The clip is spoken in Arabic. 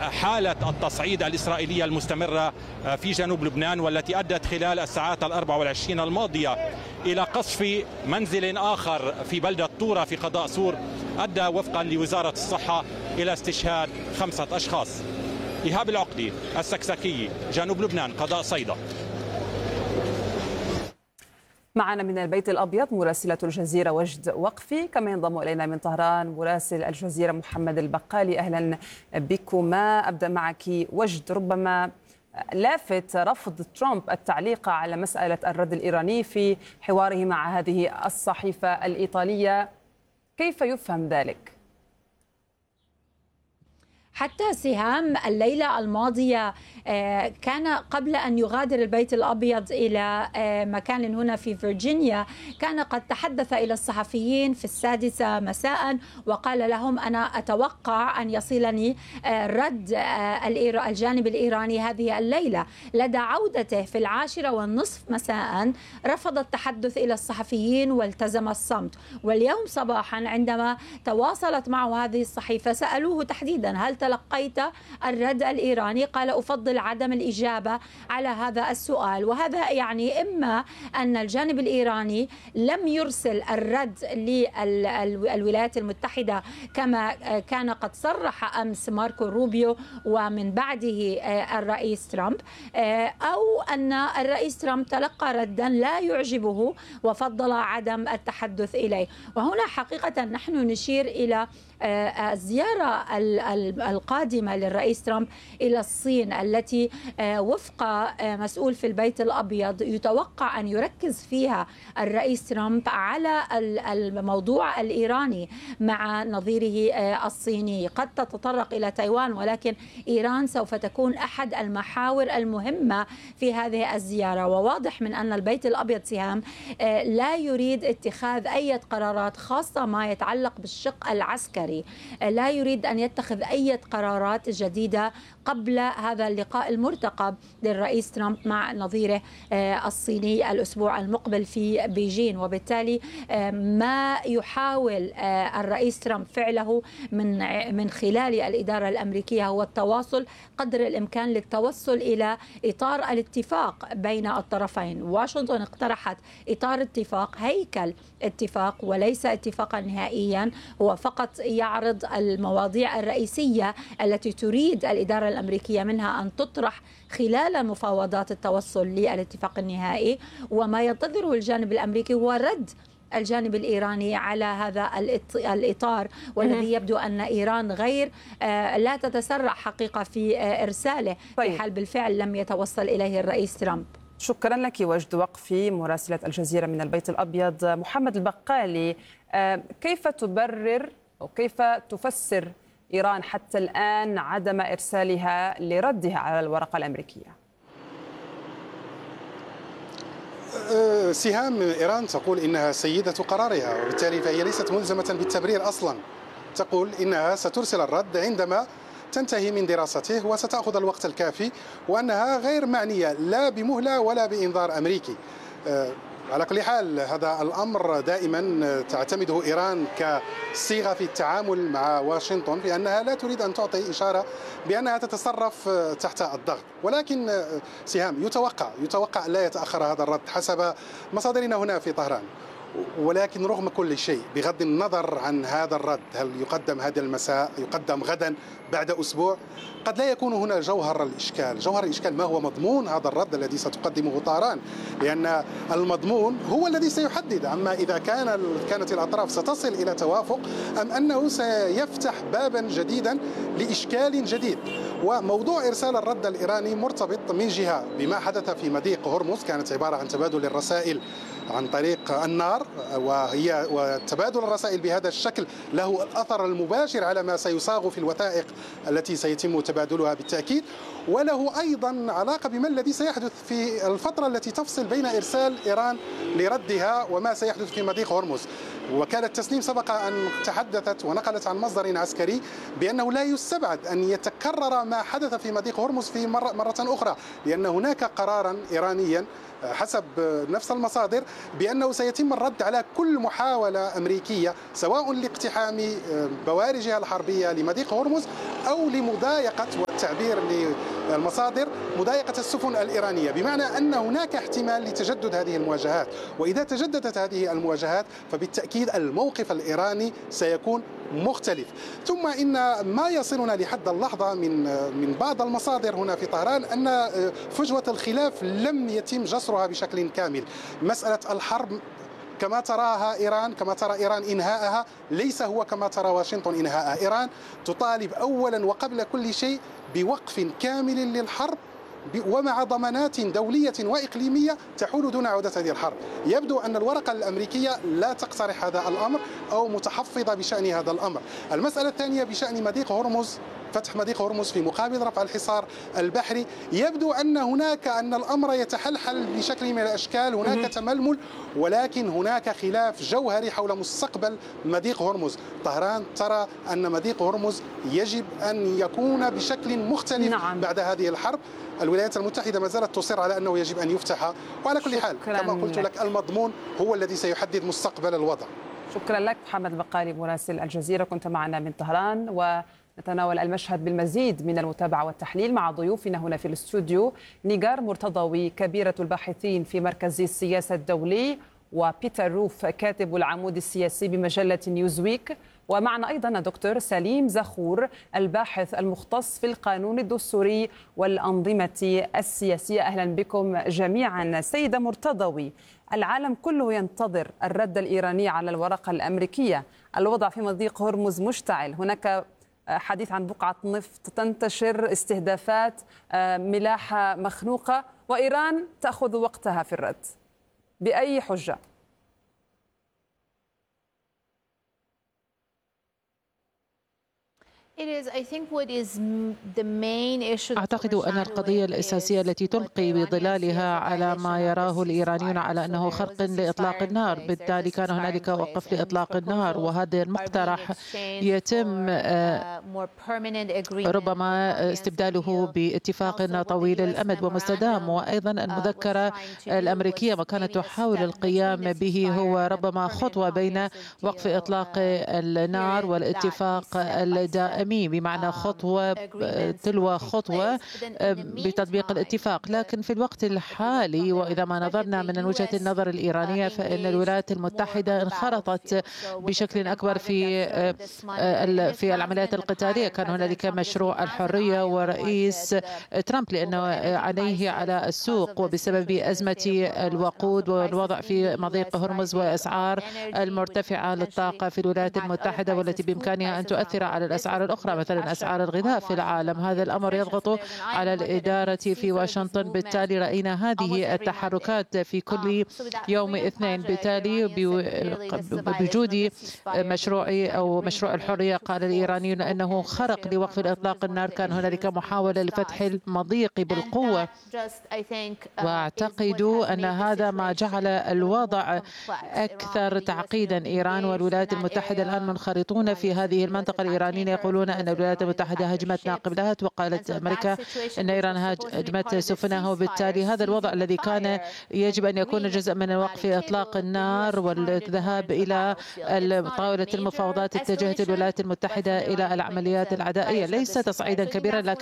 حالة التصعيد الإسرائيلية المستمرة في جنوب لبنان، والتي أدت خلال الساعات 24 الماضية إلى قصف منزل آخر في بلدة طورة في قضاء سور، أدى وفقا لوزارة الصحة إلى استشهاد 5 أشخاص. إيهاب العقدي، السكسكي، جنوب لبنان، قضاء صيدا. معنا من البيت الأبيض مراسلة الجزيرة وجد وقفي، كما ينضم إلينا من طهران مراسل الجزيرة محمد البقالي. أهلا بكما. أبدأ معك وجد. ربما لافت رفض ترامب التعليق على مسألة الرد الإيراني في حواره مع هذه الصحيفة الإيطالية، كيف يفهم ذلك؟ حتى سهام الليلة الماضية كان قبل أن يغادر البيت الأبيض إلى مكان هنا في فيرجينيا، كان قد تحدث إلى الصحفيين في 6 مساء وقال لهم: أنا أتوقع أن يصلني رد الجانب الإيراني هذه الليلة. لدى عودته في 10:30 مساء رفض التحدث إلى الصحفيين والتزم الصمت. واليوم صباحا عندما تواصلت معه هذه الصحيفة سألوه تحديدا: هل تلقيت الرد الإيراني؟ قال: أفضل عدم الإجابة على هذا السؤال. وهذا يعني إما أن الجانب الإيراني لم يرسل الرد للولايات المتحدة كما كان قد صرح أمس ماركو روبيو ومن بعده الرئيس ترامب، أو أن الرئيس ترامب تلقى ردا لا يعجبه وفضل عدم التحدث إليه. وهنا حقيقة نحن نشير إلى الزيارة القادمة للرئيس ترامب إلى الصين، التي وفق مسؤول في البيت الأبيض يتوقع أن يركز فيها الرئيس ترامب على الموضوع الإيراني مع نظيره الصيني. قد تتطرق إلى تايوان، ولكن إيران سوف تكون أحد المحاور المهمة في هذه الزيارة. وواضح من أن البيت الأبيض سهام لا يريد اتخاذ أي قرارات، خاصة ما يتعلق بالشق العسكري، لا يريد أن يتخذ أي قرارات جديدة قبل هذا اللقاء المرتقب للرئيس ترامب مع نظيره الصيني الأسبوع المقبل في بيجين. وبالتالي ما يحاول الرئيس ترامب فعله من خلال الإدارة الأمريكية هو التواصل قدر الإمكان للتوصل إلى إطار الاتفاق بين الطرفين. واشنطن اقترحت إطار اتفاق، هيكل اتفاق وليس اتفاقا نهائيا، هو فقط يعرض المواضيع الرئيسية التي تريد الإدارة الأمريكية منها أن تطرح خلال مفاوضات التوصل للاتفاق النهائي. وما ينتظره الجانب الأمريكي هو رد الجانب الإيراني على هذا الإطار، والذي يبدو أن إيران غير لا تتسرع حقيقة في إرساله في حال بالفعل لم يتوصل إليه الرئيس ترامب. شكرا لك وجد وقفي مراسلة الجزيرة من البيت الأبيض. محمد البقالي، كيف تبرر أو كيف تفسر إيران حتى الآن عدم إرسالها لردها على الورقة الأمريكية؟ سهام، إيران تقول إنها سيدة قرارها، وبالتالي فهي ليست ملزمة بالتبرير أصلا. تقول إنها سترسل الرد عندما تنتهي من دراسته وستأخذ الوقت الكافي، وأنها غير معنية لا بمهلة ولا بإنذار أمريكي. على كل حال هذا الأمر دائما تعتمده إيران كصيغة في التعامل مع واشنطن، لأنها لا تريد أن تعطي إشارة بأنها تتصرف تحت الضغط. ولكن سهام يتوقع لا يتأخر هذا الرد حسب مصادرنا هنا في طهران. ولكن رغم كل شيء، بغض النظر عن هذا الرد، هل يقدم هذا المساء، يقدم غدا، بعد أسبوع، قد لا يكون هنا جوهر الإشكال. جوهر الإشكال ما هو مضمون هذا الرد الذي ستقدمه طهران، لأن المضمون هو الذي سيحدد عما إذا كانت الأطراف ستصل إلى توافق أم أنه سيفتح بابا جديدا لإشكال جديد. وموضوع إرسال الرد الإيراني مرتبط من جهة بما حدث في مضيق هرمز، كانت عبارة عن تبادل الرسائل عن طريق النار، وتبادل الرسائل بهذا الشكل له الأثر المباشر على ما سيصاغ في الوثائق التي سيتم تبادلها بالتأكيد، وله أيضا علاقة بما الذي سيحدث في الفترة التي تفصل بين إرسال إيران لردها وما سيحدث في مضيق هرمز. وكالة تسنيم سبق أن تحدثت ونقلت عن مصدر عسكري بأنه لا يستبعد أن يتكرر ما حدث في مضيق هرمز في مرة أخرى، لأن هناك قرارا إيرانيا حسب نفس المصادر بأنه سيتم الرد على كل محاولة أمريكية، سواء لاقتحام بوارجها الحربية لمضيق هرمز أو لمضايقة بالتعبير للمصادر مضايقة السفن الإيرانية، بمعنى أن هناك احتمال لتجدد هذه المواجهات، وإذا تجددت هذه المواجهات فبالتأكيد الموقف الإيراني سيكون مختلف. ثم إن ما يصلنا لحد اللحظة من بعض المصادر هنا في طهران أن فجوة الخلاف لم يتم جسرها بشكل كامل. مسألة الحرب كما تراها إيران، كما ترى إيران إنهاءها، ليس هو كما ترى واشنطن إنهاءها. إيران تطالب أولا وقبل كل شيء بوقف كامل للحرب ومع ضمانات دولية وإقليمية تحول دون عودة هذه الحرب. يبدو أن الورقة الأمريكية لا تقترح هذا الأمر أو متحفظة بشأن هذا الأمر. المسألة الثانية بشأن مضيق هرمز، فتح مضيق هرمز في مقابل رفع الحصار البحري، يبدو أن الأمر يتحلحل بشكل من الأشكال، هناك تململ، ولكن هناك خلاف جوهري حول مستقبل مضيق هرمز. طهران ترى أن مضيق هرمز يجب أن يكون بشكل مختلف بعد هذه الحرب. الولايات المتحدة ما زالت تصر على أنه يجب أن يفتح، وعلى كل حال كما قلت لك المضمون هو الذي سيحدد مستقبل الوضع. شكرا لك محمد البقالي مراسل الجزيرة، كنت معنا من طهران. ونتناول المشهد بالمزيد من المتابعة والتحليل مع ضيوفنا هنا في الاستوديو: نيغار مرتضوي كبيرة الباحثين في مركز السياسة الدولي، وبيتر روف كاتب العمود السياسي بمجلة نيوزويك، ومعنا أيضا دكتور سليم زخور الباحث المختص في القانون الدستوري والأنظمة السياسية. أهلا بكم جميعا. سيدة مرتضوي، العالم كله ينتظر الرد الإيراني على الورقة الأمريكية. الوضع في مضيق هرمز مشتعل، هناك حديث عن بقعة نفط تنتشر، استهدافات، ملاحة مخنوقة، وإيران تأخذ وقتها في الرد. بأي حجة؟ أعتقد أن القضية الأساسية التي تلقي بظلالها على ما يراه الإيرانيون على أنه خرق لإطلاق النار، بالتالي كان هنالك وقف لإطلاق النار، وهذا المقترح يتم ربما استبداله باتفاق طويل الأمد ومستدام. وأيضا المذكرة الأمريكية ما كانت تحاول القيام به هو ربما خطوة بين وقف إطلاق النار والاتفاق الدائم، بمعنى خطوة تلو خطوة بتطبيق الاتفاق. لكن في الوقت الحالي، وإذا ما نظرنا من وجهة النظر الإيرانية، فإن الولايات المتحدة انخرطت بشكل أكبر في العمليات القتالية. كان هنالك مشروع الحرية ورئيس ترامب لأنه عليه على السوق، وبسبب أزمة الوقود والوضع في مضيق هرمز وأسعار المرتفعة للطاقة في الولايات المتحدة، والتي بإمكانها أن تؤثر على الأسعار الأخرى، مثلا أسعار الغذاء في العالم. هذا الأمر يضغط على الإدارة في واشنطن، بالتالي رأينا هذه التحركات في كل يوم اثنين. بالتالي بوجود مشروع الحرية، قال الإيرانيون أنه خرق لوقف الإطلاق النار. كان هنالك محاولة لفتح المضيق بالقوة، وأعتقد أن هذا ما جعل الوضع أكثر تعقيدا. إيران والولايات المتحدة الآن منخرطون في هذه المنطقة. الإيرانيين يقولون أن الولايات المتحدة هجمتنا قبلها، وقالت أمريكا أن إيران هجمت سفنها، وبالتالي هذا الوضع الذي كان يجب أن يكون جزء من وقف إطلاق النار والذهاب إلى طاولة المفاوضات، اتجهت الولايات المتحدة إلى العمليات العدائية. ليس تصعيدا كبيرا، لكن